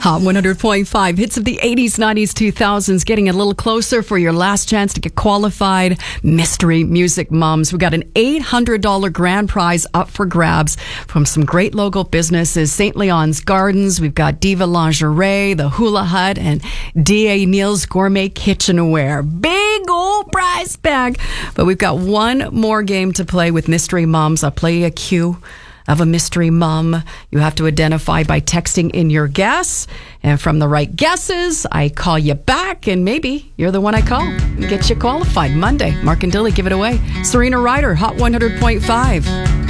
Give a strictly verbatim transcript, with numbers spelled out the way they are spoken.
Hot one hundred point five, hits of the eighties, nineties, two thousands, getting a little closer for your last chance to get qualified. Mystery Music Moms. We got an eight hundred dollars grand prize up for grabs from some great local businesses. Saint Leon's Gardens. We've got Diva Lingerie, the Hula Hut, and D A. Neal's Gourmet Kitchenware. Big old prize bag. But we've got one more game to play with Mystery Moms. I'll play a cue of a mystery mom. You have to identify by texting in your guess. And from the right guesses, I call you back, and maybe you're the one I call and get you qualified Monday. Mark and Dilly give it away. Serena Ryder, Hot one hundred point five.